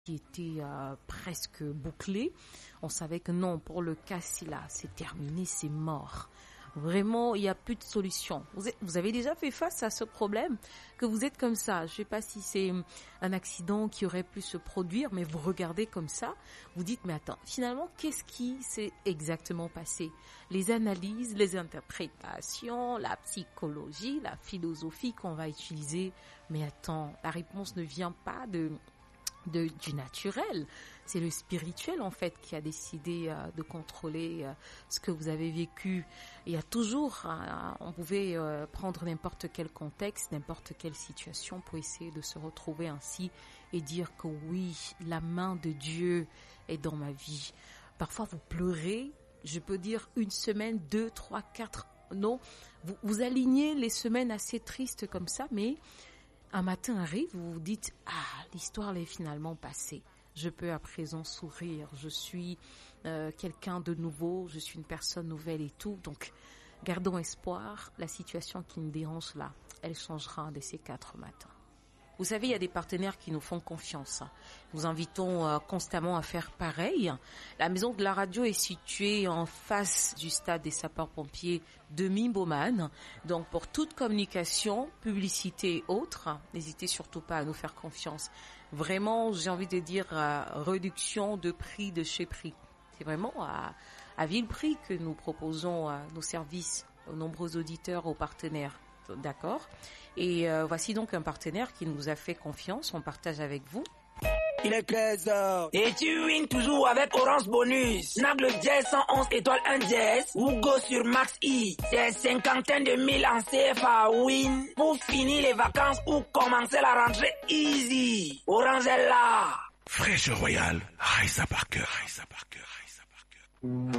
qui était presque bouclé. On savait que non, pour le cas, c'est là, c'est terminé, c'est mort. Vraiment, il n'y a plus de solution. Vous avez déjà fait face à ce problème, que vous êtes comme ça. Je ne sais pas si c'est un accident qui aurait pu se produire, mais vous regardez comme ça, vous dites, mais attends, finalement, qu'est-ce qui s'est exactement passé? Les analyses, les interprétations, la psychologie, la philosophie qu'on va utiliser. Mais attends, la réponse ne vient pas du naturel. C'est le spirituel en fait qui a décidé de contrôler ce que vous avez vécu. Il y a toujours, on pouvait prendre n'importe quel contexte, n'importe quelle situation pour essayer de se retrouver ainsi et dire que oui, la main de Dieu est dans ma vie. Parfois vous pleurez, je peux dire 1 semaine, 2, 3, 4, non, vous alignez les semaines assez tristes comme ça, mais un matin arrive, vous vous dites « Ah, l'histoire est finalement passée. Je peux à présent sourire. Je suis quelqu'un de nouveau. Je suis une personne nouvelle et tout. » Donc, gardons espoir. La situation qui nous dérange là, elle changera un de ces 4 matins. Vous savez, il y a des partenaires qui nous font confiance. Nous invitons constamment à faire pareil. La maison de la radio est située en face du stade des sapeurs-pompiers de Mimboman. Donc, pour toute communication, publicité et autres, n'hésitez surtout pas à nous faire confiance. Vraiment, j'ai envie de dire réduction de prix de chez prix. C'est vraiment à vil prix que nous proposons nos services aux nombreux auditeurs, aux partenaires. D'accord. Et voici donc un partenaire qui nous a fait confiance. On partage avec vous. Il est 13h. Et tu wins toujours avec Orange Bonus. Snap le dièse 111 étoile 1 dièse ou go sur Max E. C'est 50 de mille en CFA win pour finir les vacances ou commencer la rentrée easy. Orange est là. Fraîche Royal, Raissa Parker, Raissa Parker, Raissa Parker.